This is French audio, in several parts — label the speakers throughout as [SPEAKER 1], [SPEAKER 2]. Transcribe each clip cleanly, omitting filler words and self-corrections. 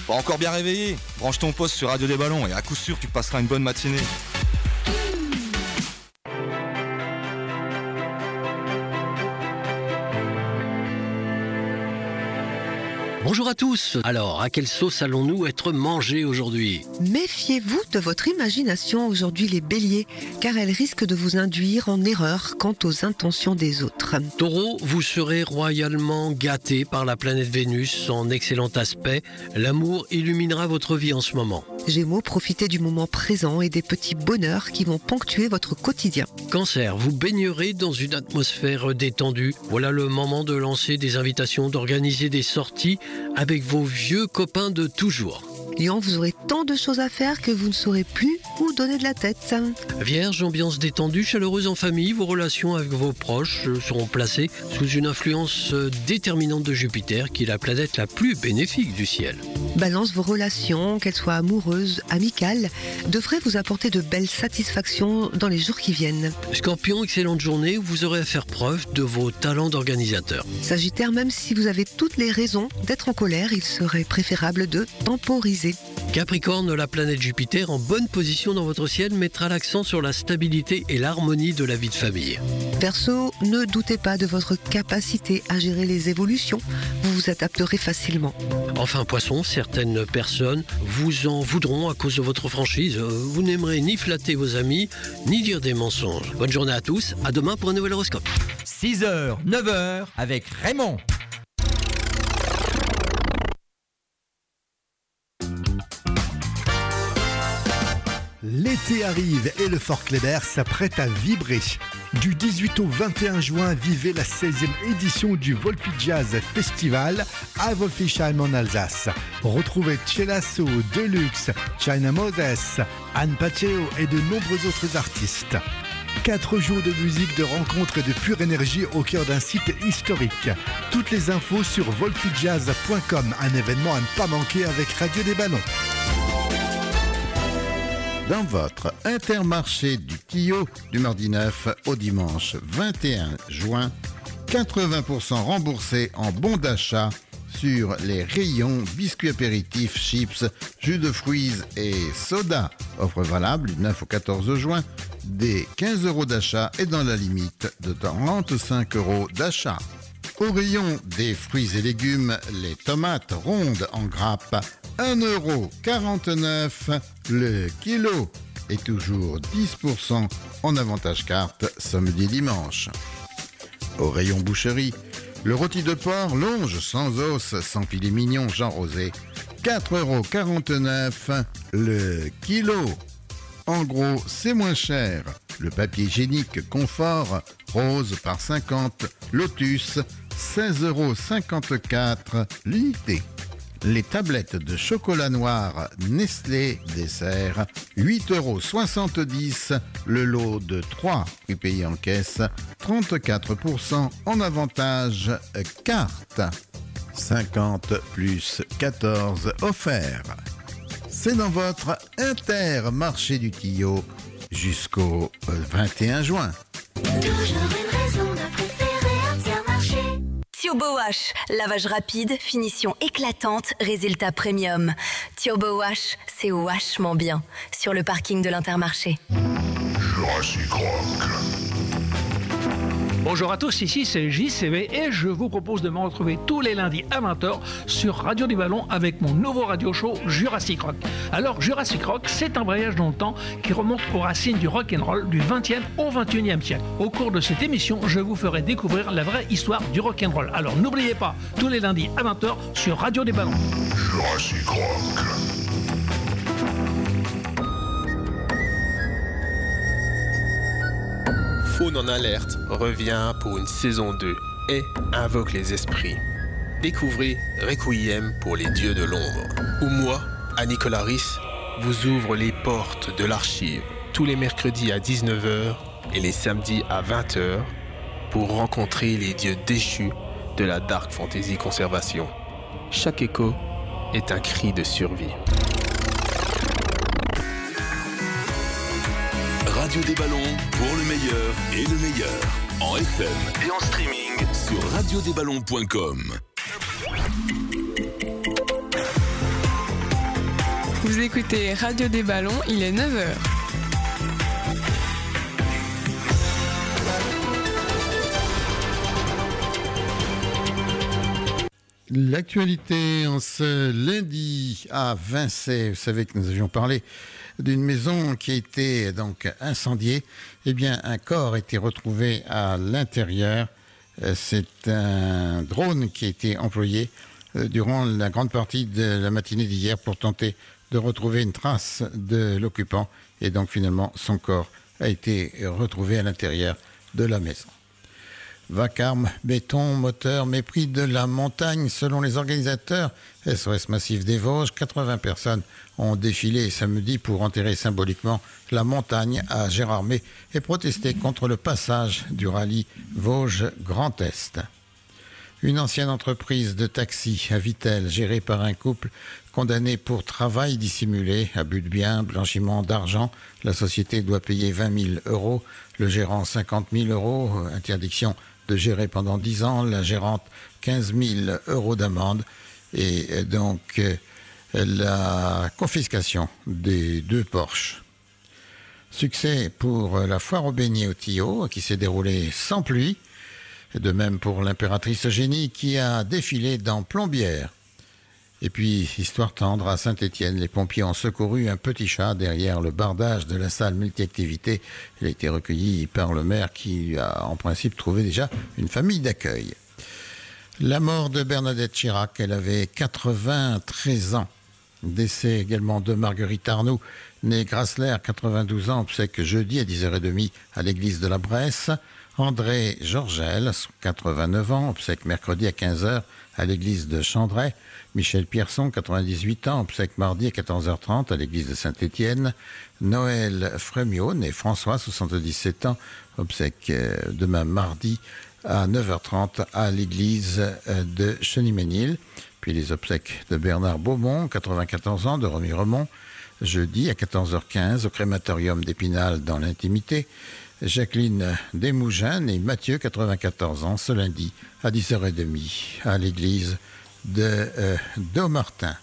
[SPEAKER 1] Pas encore bien réveillé? Branche ton poste sur Radio des Ballons et à coup sûr tu passeras une bonne matinée.
[SPEAKER 2] Bonjour à tous. Alors, à quelle sauce allons-nous être mangés aujourd'hui?
[SPEAKER 3] Méfiez-vous de votre imagination aujourd'hui les béliers, car elle risque de vous induire en erreur quant aux intentions des autres.
[SPEAKER 2] Taureau, vous serez royalement gâté par la planète Vénus en excellent aspect. L'amour illuminera votre vie en ce moment.
[SPEAKER 3] Gémeaux, profitez du moment présent et des petits bonheurs qui vont ponctuer votre quotidien.
[SPEAKER 2] Cancer, vous baignerez dans une atmosphère détendue. Voilà le moment de lancer des invitations, d'organiser des sorties avec vos vieux copains de toujours.
[SPEAKER 3] Lion, vous aurez tant de choses à faire que vous ne saurez plus où donner de la tête.
[SPEAKER 2] Vierge, ambiance détendue, chaleureuse en famille, vos relations avec vos proches seront placées sous une influence déterminante de Jupiter, qui est la planète la plus bénéfique du ciel.
[SPEAKER 3] Balance, vos relations, qu'elles soient amoureuses, amicales, devraient vous apporter de belles satisfactions dans les jours qui viennent.
[SPEAKER 2] Scorpion, excellente journée, vous aurez à faire preuve de vos talents d'organisateur.
[SPEAKER 3] Sagittaire, même si vous avez toutes les raisons d'être en colère, il serait préférable de temporiser.
[SPEAKER 2] Capricorne, la planète Jupiter en bonne position dans votre ciel mettra l'accent sur la stabilité et l'harmonie de la vie de famille.
[SPEAKER 3] Verseau, ne doutez pas de votre capacité à gérer les évolutions, vous vous adapterez facilement.
[SPEAKER 2] Enfin Poisson, certaines personnes vous en voudront à cause de votre franchise. Vous n'aimerez ni flatter vos amis, ni dire des mensonges. Bonne journée à tous, à demain pour un nouvel horoscope.
[SPEAKER 4] 6h, 9h avec Raymond.
[SPEAKER 5] L'été arrive et le Fort Kléber s'apprête à vibrer. Du 18 au 21 juin, vivez la 16e édition du Wolfi Jazz Festival à Wolfisheim en Alsace. Retrouvez Celasso, Deluxe, China Moses, Anne Paceo et de nombreux autres artistes. 4 jours de musique, de rencontres et de pure énergie au cœur d'un site historique. Toutes les infos sur wolfijazz.com, un événement à ne pas manquer avec Radio des Ballons.
[SPEAKER 6] Dans votre Intermarché du Tillot, du mardi 9 au dimanche 21 juin, 80% remboursés en bons d'achat sur les rayons biscuits apéritifs, chips, jus de fruits et soda. Offre valable du 9 au 14 juin, des 15 € d'achat et dans la limite de 35 € d'achat. Au rayon des fruits et légumes, les tomates rondes en grappe, 1,49 € le kilo et toujours 10% en avantage carte samedi dimanche. Au rayon boucherie, le rôti de porc longe sans os, sans filet mignon Jean Rosé, 4,49 € le kilo. En gros, c'est moins cher. Le papier hygiénique Confort rose par 50, Lotus, 16,54 € l'unité. Les tablettes de chocolat noir Nestlé dessert, 8,70 € le lot de 3, puis payé en caisse, 34% en avantage carte. 50 plus 14 offert. C'est dans votre Intermarché du Tillot jusqu'au 21 juin.
[SPEAKER 7] Toujours une raison de préférer Intermarché.
[SPEAKER 8] Turbo Wash, lavage rapide, finition éclatante, résultat premium. Turbo Wash, c'est vachement bien. Sur le parking de l'Intermarché.
[SPEAKER 9] Jurassic Rock.
[SPEAKER 10] Bonjour à tous, ici c'est JCV et je vous propose de me retrouver tous les lundis à 20h sur Radio des Ballons avec mon nouveau radio show Jurassic Rock. Alors Jurassic Rock, c'est un voyage dans le temps qui remonte aux racines du rock'n'roll du 20e au 21e siècle. Au cours de cette émission, je vous ferai découvrir la vraie histoire du rock'n'roll. Alors n'oubliez pas, tous les lundis à 20h sur Radio des Ballons.
[SPEAKER 9] Jurassic Rock.
[SPEAKER 11] Faune en alerte revient pour une saison 2 et invoque les esprits. Découvrez Requiem pour les dieux de l'ombre, où moi, Annie Colaris, vous ouvre les portes de l'archive tous les mercredis à 19h et les samedis à 20h pour rencontrer les dieux déchus de la Dark Fantasy Conservation. Chaque écho est un cri de survie.
[SPEAKER 12] Radio des Ballons pour le meilleur et le meilleur. En FM et en streaming sur radiodesballons.com.
[SPEAKER 13] Vous écoutez Radio des Ballons, il est 9h.
[SPEAKER 6] L'actualité en ce lundi à Vincey, vous savez que nous avions parlé d'une maison qui a été donc incendiée. Eh bien, un corps a été retrouvé à l'intérieur. C'est un drone qui a été employé durant la grande partie de la matinée d'hier pour tenter de retrouver une trace de l'occupant. Et donc finalement, son corps a été retrouvé à l'intérieur de la maison. Vacarme, béton, moteur, mépris de la montagne. Selon les organisateurs SOS Massif des Vosges, 80 personnes ont défilé samedi pour enterrer symboliquement la montagne à Gérardmer et protester contre le passage du rallye Vosges-Grand Est. Une ancienne entreprise de taxi à Vittel, gérée par un couple condamné pour travail dissimulé, abus de biens, blanchiment d'argent. La société doit payer 20 000 €, le gérant 50 000 €, interdiction de gérer pendant 10 ans, la gérante 15 000 € d'amende et donc la confiscation des 2 Porsche. Succès pour la foire aux beignets au Tillot qui s'est déroulée sans pluie, de même pour l'impératrice Eugénie qui a défilé dans Plombières. Et puis, histoire tendre, à Saint-Étienne, les pompiers ont secouru un petit chat derrière le bardage de la salle multi-activité. Il a été recueilli par le maire qui a en principe trouvé déjà une famille d'accueil. La mort de Bernadette Chirac, elle avait 93 ans. Décès également de Marguerite Arnoux, née Grassler, 92 ans, obsèque jeudi à 10h30 à l'église de la Bresse. André Georgel, 89 ans, obsèque mercredi à 15h à l'église de Chandray. Michel Pierson, 98 ans, obsèque mardi à 14h30 à l'église de Saint-Étienne. Noël Frémiot, né François, 77 ans, obsèque demain mardi à 9h30 à l'église de Cheniménil. Puis les obsèques de Bernard Beaumont, 94 ans, de Remiremont, jeudi à 14h15 au crématorium d'Épinal dans l'intimité. Jacqueline Desmougins et Mathieu, 94 ans, ce lundi à 10h30 à l'église de Dommartin.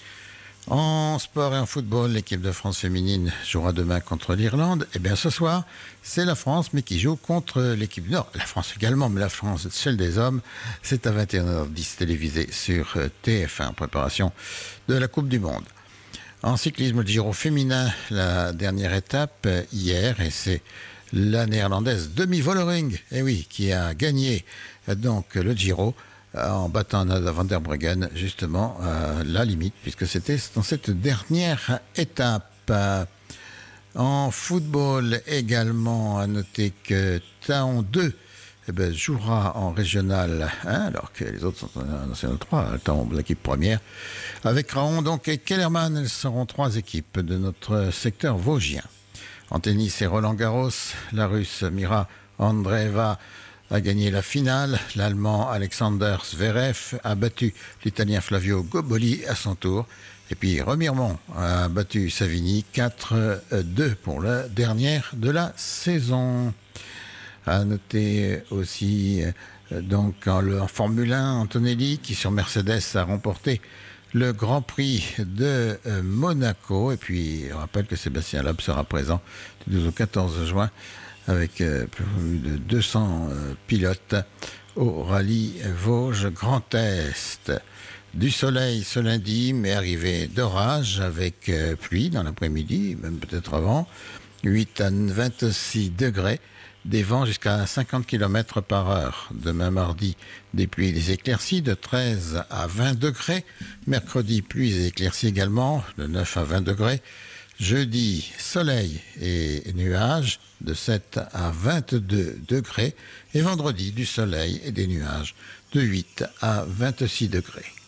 [SPEAKER 6] En sport et en football, l'équipe de France féminine jouera demain contre l'Irlande. Et bien ce soir, c'est la France, mais qui joue contre l'équipe du Nord. La France également, mais la France, celle des hommes, c'est à 21h10 télévisé sur TF1, en préparation de la Coupe du Monde. En cyclisme, le Giro féminin, la dernière étape hier, et c'est la néerlandaise Demi Vollering, qui a gagné donc le Giro en battant Nada van der Breggen justement à la limite, puisque c'était dans cette dernière étape. En football également, à noter que Thaon 2 jouera en régional 1, alors que les autres sont en national 3, Thaon, l'équipe première. Avec Raon donc et Kellerman, elles seront 3 équipes de notre secteur vosgien. En tennis et Roland Garros, la Russe Mira Andreeva a gagné la finale. L'Allemand Alexander Zverev a battu l'Italien Flavio Goboli à son tour. Et puis Remiremont a battu Savini 4-2 pour la dernière de la saison. À noter aussi donc en Formule 1, Antonelli qui sur Mercedes a remporté le Grand Prix de Monaco. Et puis, je rappelle que Sébastien Loeb sera présent du 12 au 14 juin avec plus de 200 pilotes au rallye Vosges Grand Est. Du soleil ce lundi, mais arrivée d'orage avec pluie dans l'après-midi, même peut-être avant. 8 à 26 degrés. Des vents jusqu'à 50 km par heure. Demain mardi, des pluies et des éclaircies de 13 à 20 degrés. Mercredi, pluies et éclaircies également de 9 à 20 degrés. Jeudi, soleil et nuages de 7 à 22 degrés. Et vendredi, du soleil et des nuages de 8 à 26 degrés.